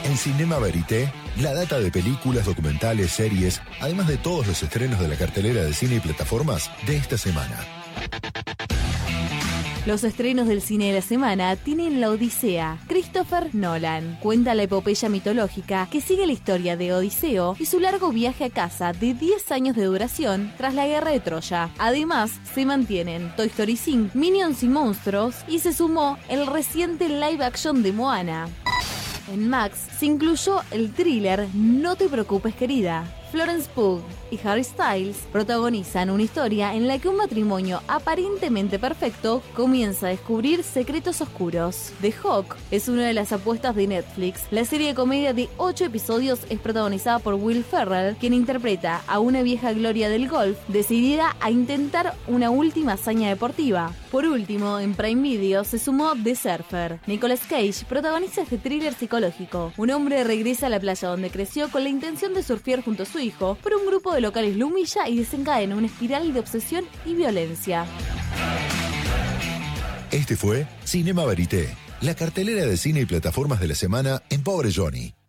En Cinema Verité, la data de películas, documentales, series, además de todos los estrenos de la cartelera de cine y plataformas de esta semana. Los estrenos del cine de la semana tienen La Odisea. Christopher Nolan cuenta la epopeya mitológica que sigue la historia de Odiseo y su largo viaje a casa de 10 años de duración tras la guerra de Troya. Además, se mantienen Toy Story 5, Minions y Monstruos y se sumó el reciente live action de Moana. En Max se incluyó el thriller No te preocupes querida. Florence Pugh y Harry Styles protagonizan una historia en la que un matrimonio aparentemente perfecto comienza a descubrir secretos oscuros. The Hawk es una de las apuestas de Netflix. La serie de comedia de 8 episodios es protagonizada por Will Ferrell, quien interpreta a una vieja gloria del golf decidida a intentar una última hazaña deportiva. Por último, en Prime Video se sumó The Surfer. Nicolas Cage protagoniza este thriller psicológico. Un hombre regresa a la playa donde creció con la intención de surfear junto a su hijo, pero un grupo de locales lo humilla y desencadena una espiral de obsesión y violencia. Este fue Cinema Verité, la cartelera de cine y plataformas de la semana en Pobre Johnny.